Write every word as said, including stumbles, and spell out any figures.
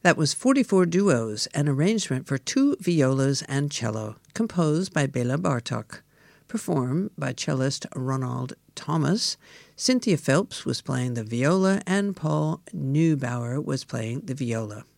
That was forty-four duos, an arrangement for two violas and cello, composed by Bela Bartok, performed by cellist Ronald Thomas. Cynthia Phelps was playing the viola, and Paul Neubauer was playing the viola.